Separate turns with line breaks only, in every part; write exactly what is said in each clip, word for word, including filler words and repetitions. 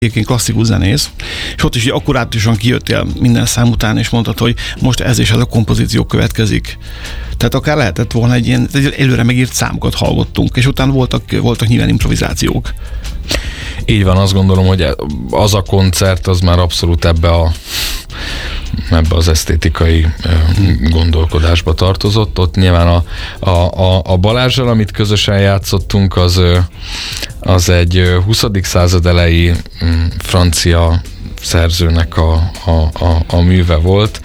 egyébként klasszikus zenész, és ott is így akkurátusan kijöttél minden szám után, és mondtad, hogy most ez és ez a kompozíció következik. Tehát akár lehetett volna egy ilyen egy előre megírt számokat hallottunk, és utána voltak, voltak nyilván improvizációk.
Így van, azt gondolom, hogy az a koncert az már abszolút ebbe a ebbe az esztétikai gondolkodásba tartozott. Ott nyilván a, a, a Balázsral, amit közösen játszottunk, az, az egy huszadik század elejé francia szerzőnek a, a, a, a műve volt.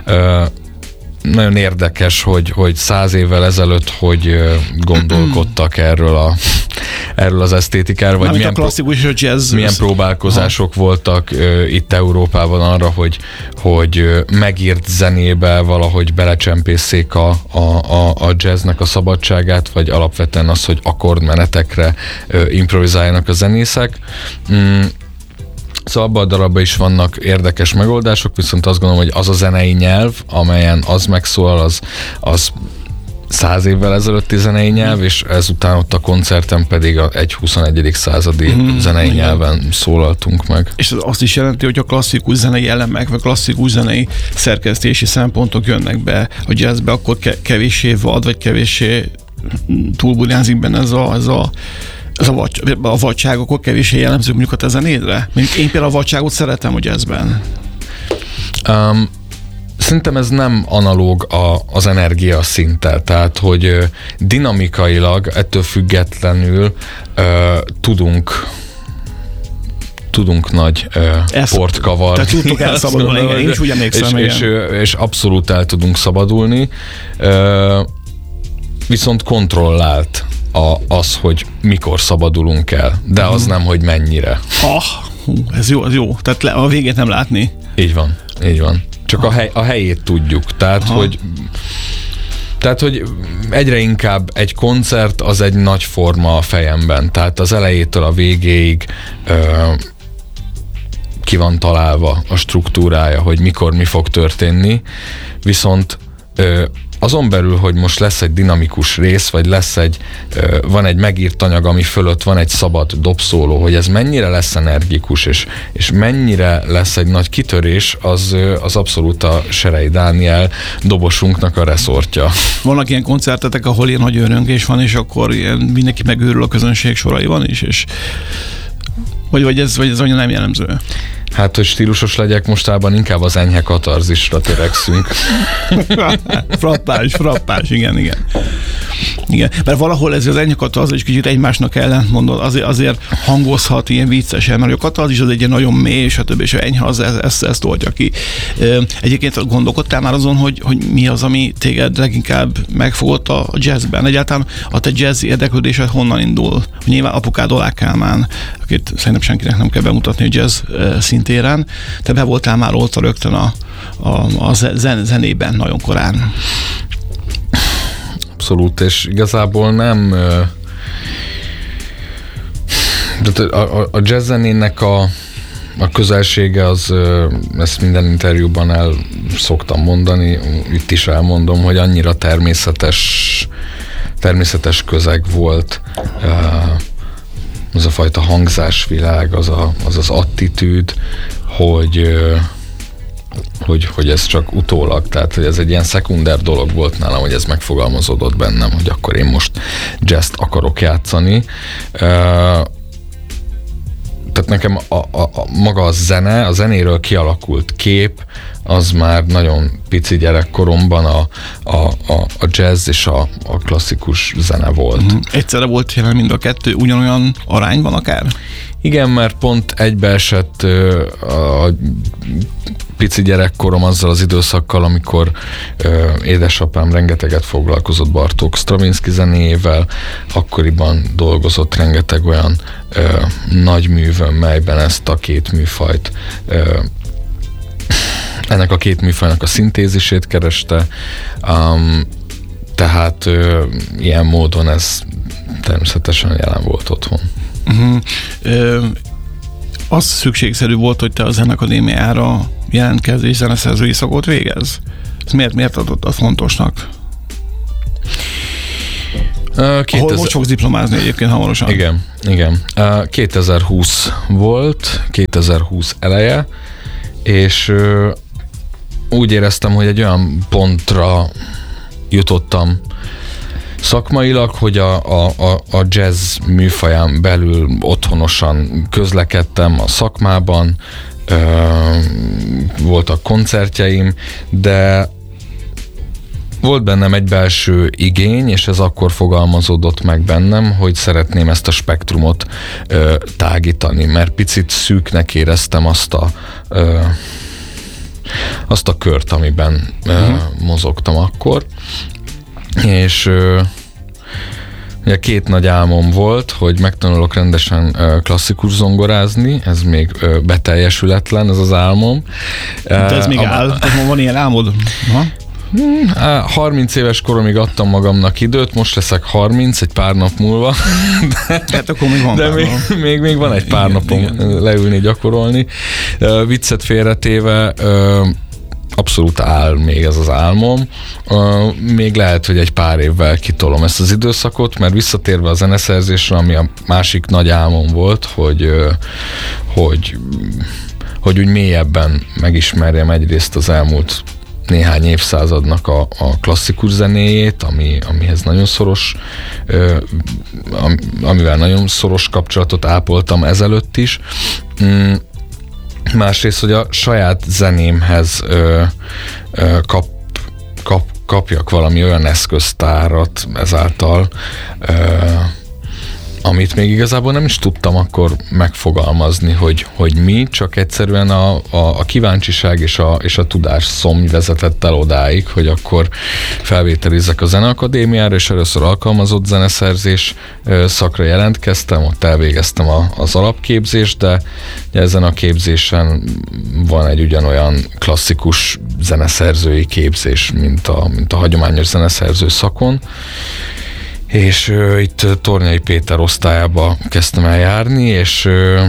Nagyon érdekes, hogy, hogy száz évvel ezelőtt hogy gondolkodtak erről a erről az esztétikáról, vagy milyen,
klasszikus
pró-
jazz
milyen próbálkozások ha. voltak uh, itt Európában arra, hogy, hogy uh, megírt zenébe valahogy belecsempészék a, a, a, a jazznek a szabadságát, vagy alapvetően az, hogy akkordmenetekre uh, improvizáljanak a zenészek. Mm. Szóval abban a darabban is vannak érdekes megoldások, viszont azt gondolom, hogy az a zenei nyelv, amelyen az megszólal, az, az száz évvel ezelőtti zenei nyelv, és ezután ott a koncerten pedig a egy huszonegyedik századi mm, zenei igen. nyelven szólaltunk meg.
És ez azt is jelenti, hogy a klasszikus zenei elemek, vagy klasszikus zenei szerkesztési szempontok jönnek be a jazzbe, akkor ke- kevéssé vad, vagy kevéssé túlburjánzik benne ez a, ez a Ez a, vagy, a vadság, akkor kevéssé jellemző mondjuk a te zenédre? Mondjuk én például a vadságot szeretem a jazzben.
Um, szerintem ez nem analóg a, az energia szinttel, tehát hogy uh, dinamikailag ettől függetlenül uh, tudunk tudunk nagy uh, port kavarni.
Tehát tudtok elszabadulni, igen, én is úgy emlékszem.
És, és, és abszolút el tudunk szabadulni, uh, viszont kontrollált A, az, hogy mikor szabadulunk el, de az nem, hogy mennyire.
Ah, hú, ez jó, ez jó. Tehát le, a végét nem látni.
Így van, így van. Csak a, hely, a helyét tudjuk. Tehát, hogy tehát, hogy egyre inkább egy koncert az egy nagy forma a fejemben. Tehát az elejétől a végéig ö, ki van találva a struktúrája, hogy mikor mi fog történni. Viszont ö, azon belül, hogy most lesz egy dinamikus rész, vagy lesz egy, van egy megírt anyag, ami fölött van egy szabad dobszóló, hogy ez mennyire lesz energikus, és, és mennyire lesz egy nagy kitörés, az, az abszolút a Serei Dániel dobosunknak a reszortja.
Vannak ilyen koncertetek, ahol ilyen nagy öröngés van, és akkor ilyen mindenki megőrül a közönség soraiban is, és vagy, vagy ez, vagy ez annyira nem jellemző?
Hát, hogy stílusos legyek, mostában inkább az enyhe katarzisra törekszünk.
frappás, frappás, igen, igen. Igen, mert valahol ez az enyhe katarzis kicsit egymásnak ellentmondod, azért, azért hangozhat ilyen viccesen, mert a katarzis az egy ilyen nagyon mély, és a többi, és a enyhe az ezt, ezt, ezt oldja ki. Egyébként gondolkodtál már azon, hogy, hogy mi az, ami téged leginkább megfogott a jazzben? Egyáltalán a te jazz érdeklődésed honnan indul? Nyilván apukád Olák Kálmán, akit szerintem senkinek nem kell bemutatni a jazz szintéren. Te be voltál már ott rögtön a, a, a zen, zenében nagyon korán.
Abszolút, és igazából nem a, a, a jazz zenének a, a közelsége az, ezt minden interjúban el szoktam mondani, itt is elmondom, hogy annyira természetes természetes közeg volt, az a fajta hangzásvilág, az a, az, az attitűd, hogy Hogy, hogy ez csak utólag, tehát hogy ez egy ilyen szekunder dolog volt nálam, hogy ez megfogalmazódott bennem, hogy akkor én most jazzt akarok játszani. Uh, tehát nekem a, a, a maga a zene, a zenéről kialakult kép, az már nagyon pici gyerekkoromban a, a, a, a jazz és a, a klasszikus zene volt. Uh-huh.
Egyszerre volt jelen mind a kettő, ugyanolyan arányban akár?
Igen, mert pont egybeesett a pici gyerekkorom azzal az időszakkal, amikor ö, édesapám rengeteget foglalkozott Bartók Stravinsky zenéjével, akkoriban dolgozott rengeteg olyan ö, nagy művön, melyben ezt a két műfajt ö, ennek a két műfajnak a szintézisét kereste, um, tehát ö, ilyen módon ez természetesen jelen volt otthon.
Uh-huh. Ö, az szükségszerű volt, hogy te a Zeneakadémiára jelentkezz és zeneszerzői szakot végezz? Ez miért, miért adott a fontosnak? kétezer... Ahol most fogsz diplomázni egyébként hamarosan.
Igen, igen. kétezer-húsz volt, kétezer-húsz eleje, és úgy éreztem, hogy egy olyan pontra jutottam szakmailag, hogy a, a, a jazz műfaján belül otthonosan közlekedtem a szakmában, voltak koncertjeim, de volt bennem egy belső igény, és ez akkor fogalmazódott meg bennem, hogy szeretném ezt a spektrumot ö, tágítani, mert picit szűknek éreztem azt a ö, azt a kört, amiben ö, uh-huh. mozogtam akkor. És ö, ugye két nagy álmom volt, hogy megtanulok rendesen ö, klasszikus zongorázni, ez még ö, beteljesületlen, ez az álmom.
De ez még a, áll? Tehát van ilyen álmod? Ha?
harminc éves koromig adtam magamnak időt, most leszek harminc, egy pár nap múlva. De,
hát akkor még van
de még, még, még van egy pár igen, napom igen. leülni, gyakorolni. Uh, viccet félretéve, uh, abszolút áll még ez az álmom. Uh, még lehet, hogy egy pár évvel kitolom ezt az időszakot, mert visszatérve a zeneszerzésre, ami a másik nagy álmom volt, hogy, uh, hogy, hogy úgy mélyebben megismerjem egyrészt az elmúlt néhány évszázadnak a, a klasszikus zenéjét, ami, amihez nagyon szoros, ö, am, amivel nagyon szoros kapcsolatot ápoltam ezelőtt is. Mm, másrészt, hogy a saját zenémhez ö, ö, kap, kap, kapjak valami olyan eszköztárat ezáltal, ö, amit még igazából nem is tudtam akkor megfogalmazni, hogy, hogy mi, csak egyszerűen a, a, a kíváncsiság és a, és a tudás szomj vezetett el odáig, hogy akkor felvételizzek a Zeneakadémiára, és először alkalmazott zeneszerzés szakra jelentkeztem, ott elvégeztem a, az alapképzést, de ezen a képzésen van egy ugyanolyan klasszikus zeneszerzői képzés, mint a, mint a hagyományos zeneszerző szakon. És uh, itt Tornyai Péter osztályába kezdtem el járni, és uh,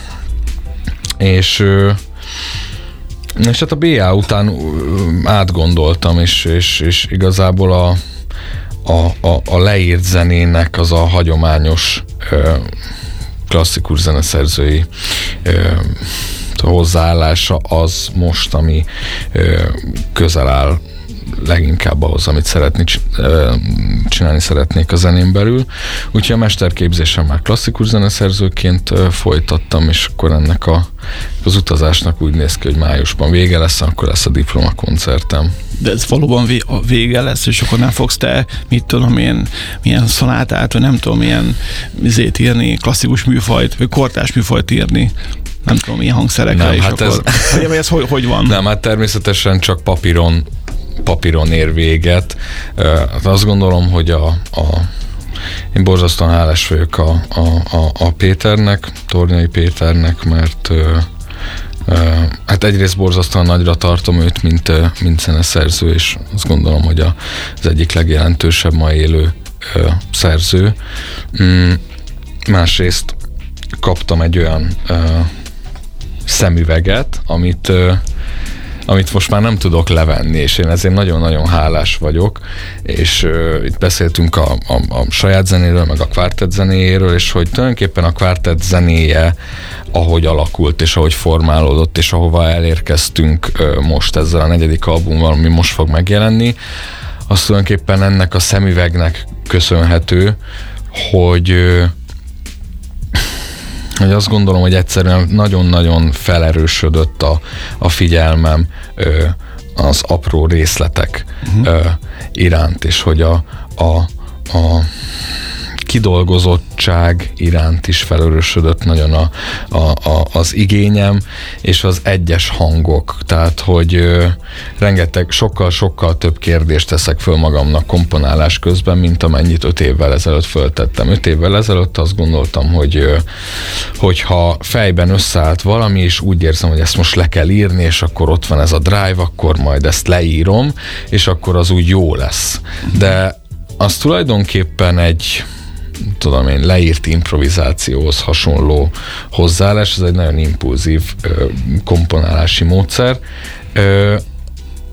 és uh, és hát a bé á után uh, átgondoltam, és, és, és igazából a, a, a, a leírt zenének az a hagyományos uh, klasszikus zeneszerzői uh, hozzáállása az most, ami uh, közel áll leginkább ahhoz, amit szeretni, csinálni szeretnék a zenén belül. Úgyhogy a mesterképzésem már klasszikus zeneszerzőként folytattam, és akkor ennek a, az utazásnak úgy néz ki, hogy májusban vége lesz, akkor lesz a diplomakoncertem.
De ez valóban vé- a vége lesz, és akkor nem fogsz te, mit tudom én, milyen szonátát, vagy nem tudom, milyen izét írni, klasszikus műfajt, vagy kortárs műfajt írni. Nem tudom, milyen hangszerekre, nem, és hát akkor... Ez... Vagy ez hogy, hogy van?
Nem, hát természetesen csak papíron papíron ér véget. Hát azt gondolom, hogy a, a én borzasztóan hálás vagyok a, a, a, a Péternek, Tornyai Péternek, mert hát egyrészt borzasztóan nagyra tartom őt, mint, mint zeneszerző, és azt gondolom, hogy a, az egyik legjelentősebb ma élő szerző. Másrészt kaptam egy olyan szemüveget, amit amit most már nem tudok levenni, és én ezért nagyon-nagyon hálás vagyok, és uh, itt beszéltünk a, a, a saját zenéről, meg a kvártett zenéjéről, és hogy tulajdonképpen a kvártett zenéje, ahogy alakult, és ahogy formálódott, és ahova elérkeztünk uh, most ezzel a negyedik albummal, ami most fog megjelenni, az tulajdonképpen ennek a szemüvegnek köszönhető, hogy uh, hogy azt gondolom, hogy egyszerűen nagyon-nagyon felerősödött a, a figyelmem ö, az apró részletek uh-huh. ö, iránt, és hogy a, a, a kidolgozottság iránt is felerősödött nagyon a, a, a, az igényem, és az egyes hangok, tehát, hogy ö, rengeteg, sokkal-sokkal több kérdést teszek föl magamnak komponálás közben, mint amennyit öt évvel ezelőtt föltettem. Öt évvel ezelőtt azt gondoltam, hogy ö, hogyha fejben összeállt valami, és úgy érzem, hogy ezt most le kell írni, és akkor ott van ez a drive, akkor majd ezt leírom, és akkor az úgy jó lesz. De az tulajdonképpen egy tudom én, leírt improvizációhoz hasonló hozzáállás, ez egy nagyon impulzív ö, komponálási módszer, ö,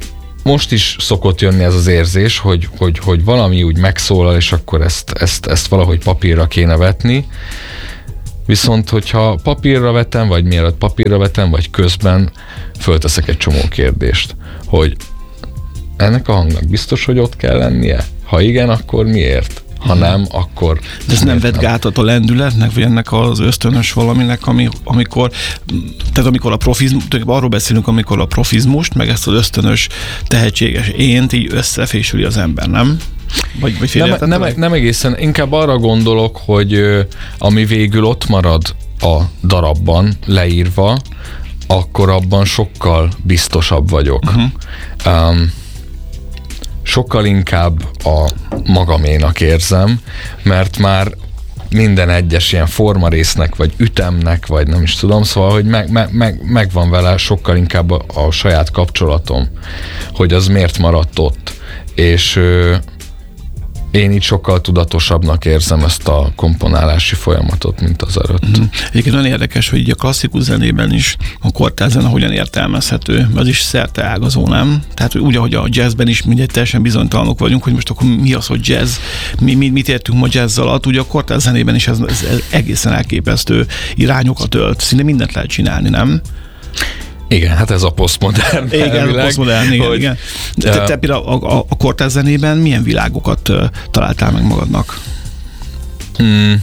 most is szokott jönni ez az érzés, hogy, hogy, hogy valami úgy megszólal, és akkor ezt, ezt, ezt valahogy papírra kéne vetni. Viszont, hogyha papírra vetem, vagy mielőtt papírra vetem, vagy közben fölteszek egy csomó kérdést, hogy ennek a hangnak biztos, hogy ott kell lennie? Ha igen, akkor miért? Ha nem, akkor...
De ez nem vett gátat a lendületnek, vagy ennek az ösztönös valaminek, ami, amikor, tehát amikor a profizmus, arról beszélünk, amikor a profizmust, meg ezt az ösztönös, tehetséges ént így összefésüli az ember, nem? Vagy, vagy
nem, nem, nem egészen, inkább arra gondolok, hogy ami végül ott marad a darabban leírva, akkor abban sokkal biztosabb vagyok. Uh-huh. Um, sokkal inkább a magaménak érzem, mert már minden egyes ilyen formarésznek, vagy ütemnek, vagy nem is tudom, szóval, hogy meg, meg, meg, megvan vele sokkal inkább a, a saját kapcsolatom, hogy az miért maradt ott. És ö, én így sokkal tudatosabbnak érzem ezt a komponálási folyamatot, mint az előtt.
Mm. Egyébként nagyon érdekes, hogy így a klasszikus zenében is a kortárs zene hogyan értelmezhető, az is szerte ágazó, nem? Tehát úgy, ahogy a jazzben is mindegy teljesen bizonytalanok vagyunk, hogy most akkor mi az, hogy jazz, mi, mi, mit értünk ma jazz alatt, ugye a kortárs zenében is ez, ez egészen elképesztő irányokat ölt, szinte mindent lehet csinálni, nem?
Igen, hát ez a posztmodern.
Igen, elvileg, a posztmodern, igen, hogy, igen. De te, te például a, a, a kortárs zenében milyen világokat uh, találtál meg magadnak?
Hmm.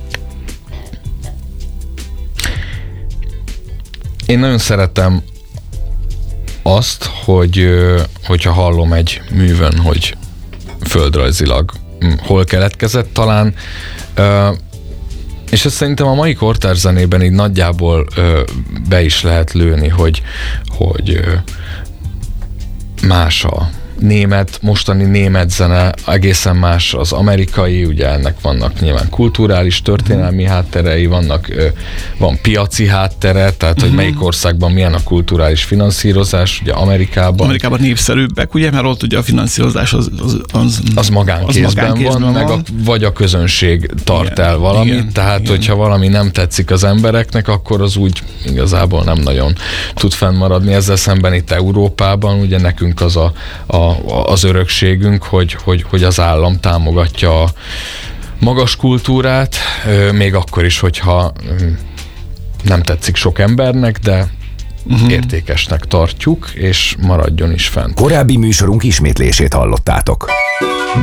Én nagyon szeretem azt, hogy hogyha hallom egy művön, hogy földrajzilag hol keletkezett talán, uh, és ezt szerintem a mai kortárs zenében így nagyjából ö, be is lehet lőni, hogy, hogy ö, más a német, mostani német zene, egészen más az amerikai, ugye ennek vannak nyilván kulturális, történelmi hátterei, vannak, ö, van piaci háttere, tehát hogy melyik országban milyen a kulturális finanszírozás, ugye Amerikában.
Amerikában népszerűbbek, ugye, mert ott ugye a finanszírozás az az, az,
az magánkézben, az magánkézben van, van, meg a, vagy a közönség tart igen, el valamit, igen, tehát igen. Hogyha valami nem tetszik az embereknek, akkor az úgy igazából nem nagyon tud fennmaradni. Ezzel szemben itt Európában, ugye nekünk az a, a az örökségünk, hogy, hogy, hogy az állam támogatja a magas kultúrát, még akkor is, hogyha nem tetszik sok embernek, de uh-huh. értékesnek tartjuk, és maradjon is fent.
Korábbi műsorunk ismétlését hallottátok.